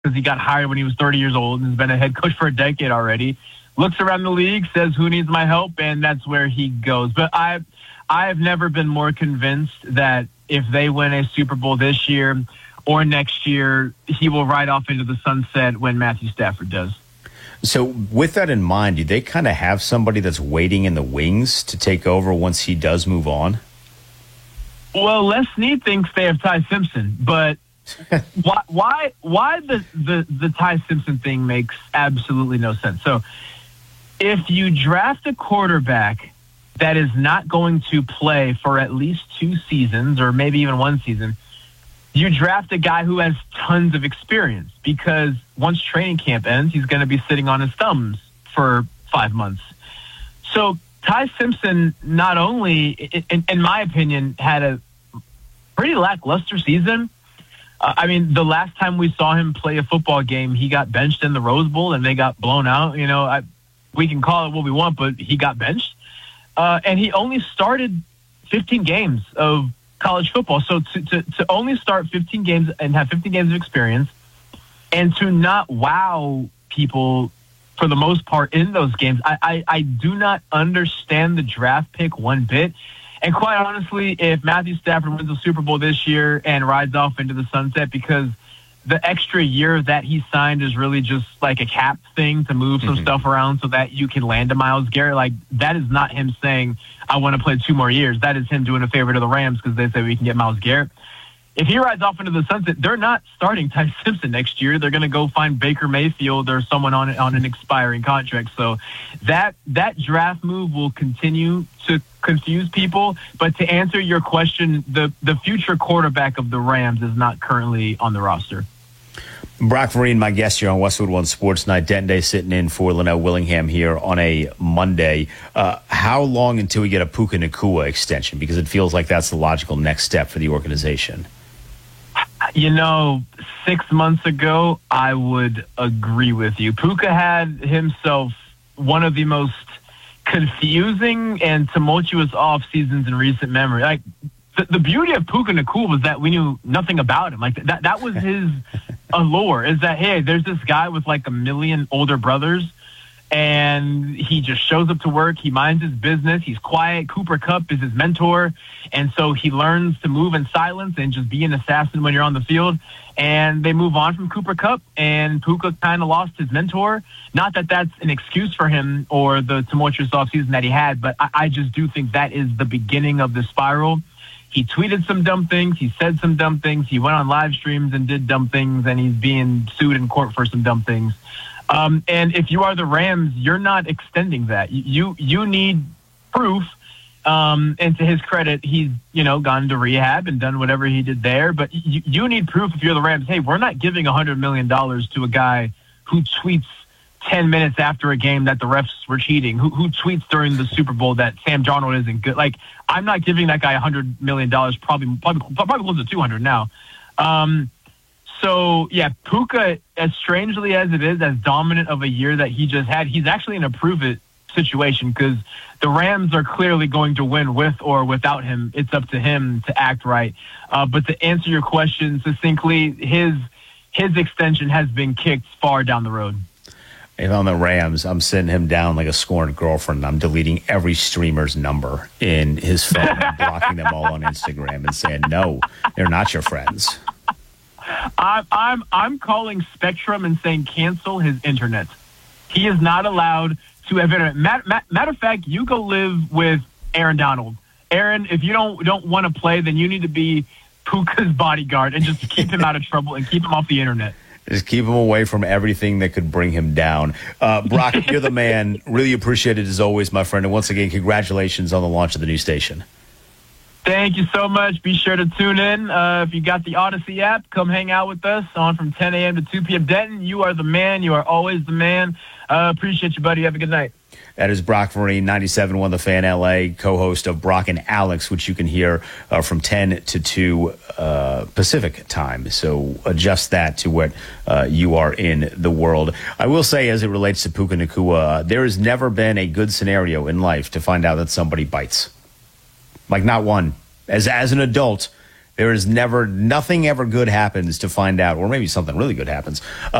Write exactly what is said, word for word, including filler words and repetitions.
because he got hired when he was thirty years old and has been a head coach for a decade already. Looks around the league, says who needs my help, and that's where he goes. But I, I've never been more convinced that if they win a Super Bowl this year or next year, he will ride off into the sunset when Matthew Stafford does. So with that in mind, do they kind of have somebody that's waiting in the wings to take over once he does move on? Well, Les Snead thinks they have Ty Simpson, but why why why the, the, the Ty Simpson thing makes absolutely no sense. So if you draft a quarterback that is not going to play for at least two seasons or maybe even one season, you draft a guy who has tons of experience, because once training camp ends, he's going to be sitting on his thumbs for five months. So Ty Simpson not only, in, in my opinion, had a pretty lackluster season. Uh, I mean, the last time we saw him play a football game, he got benched in the Rose Bowl and they got blown out. You know, I, we can call it what we want, but he got benched. Uh, and he only started fifteen games of college football. So to, to, to only start fifteen games and have fifteen games of experience and to not wow people for the most part in those games, I, I, I do not understand the draft pick one bit. And quite honestly, if Matthew Stafford wins the Super Bowl this year and rides off into the sunset, because the extra year that he signed is really just like a cap thing to move some mm-hmm. stuff around so that you can land a Myles Garrett. Like, that is not him saying, I want to play two more years. That is him doing a favor to the Rams because they say we can get Myles Garrett. If he rides off into the sunset, they're not starting Ty Simpson next year. They're going to go find Baker Mayfield or someone on on an expiring contract. So that that draft move will continue to confuse people. But to answer your question, the, the future quarterback of the Rams is not currently on the roster. Brock Vereen, my guest here on Westwood One Sports Night. Denton Day sitting in for Linnell Willingham here on a Monday. Uh, how long until we get a Puka Nacua extension? Because it feels like that's the logical next step for the organization. You know, six months ago, I would agree with you. Puka had himself one of the most confusing and tumultuous off seasons in recent memory. Like, the, the beauty of Puka Nacua was that we knew nothing about him. Like, that, that was his allure, is that, hey, there's this guy with like a million older brothers, and he just shows up to work. He minds his business. He's quiet. Cooper Kupp is his mentor. And so he learns to move in silence and just be an assassin when you're on the field. And they move on from Cooper Kupp, and Puka kind of lost his mentor. Not that that's an excuse for him or the tumultuous offseason that he had, but I, I just do think that is the beginning of the spiral. He tweeted some dumb things. He said some dumb things. He went on live streams and did dumb things, and he's being sued in court for some dumb things. Um, and if you are the Rams, you're not extending that. You you need proof. Um, and to his credit, he's, you know, gone to rehab and done whatever he did there. But you, you need proof if you're the Rams. Hey, we're not giving one hundred million dollars to a guy who tweets ten minutes after a game that the refs were cheating, who, who tweets during the Super Bowl that Sam Darnold isn't good. Like, I'm not giving that guy one hundred million dollars, probably, probably, probably close to two hundred now. Um, So, yeah, Puka, as strangely as it is, as dominant of a year that he just had, he's actually in a prove-it situation because the Rams are clearly going to win with or without him. It's up to him to act right. Uh, but to answer your question succinctly, his his extension has been kicked far down the road. If I'm the Rams, I'm sitting him down like a scorned girlfriend. I'm deleting every streamer's number in his phone, blocking them all on Instagram and saying, no, they're not your friends. I'm I'm I'm calling Spectrum and saying cancel his internet. He is not allowed to have internet. Matter, matter of fact, you go live with Aaron Donald. Aaron, if you don't don't want to play, then you need to be Puka's bodyguard and just keep him out of trouble and keep him off the internet. Just keep him away from everything that could bring him down. Uh, Brock, you're the man. Really appreciate it as always, my friend. And once again, congratulations on the launch of the new station. Thank you so much. Be sure to tune in. Uh, if you got the Odyssey app, come hang out with us on from ten a.m. to two p.m. Denton, you are the man. You are always the man. Uh, appreciate you, buddy. Have a good night. That is Brock Vereen, ninety-seven point one The Fan L A, co-host of Brock and Alex, which you can hear uh, from ten to two uh, Pacific time. So adjust that to what uh, you are in the world. I will say, as it relates to Puka Nacua, uh, there has never been a good scenario in life to find out that somebody bites. Like, not one. As as an adult, There is never, nothing ever good happens to find out, or maybe something really good happens.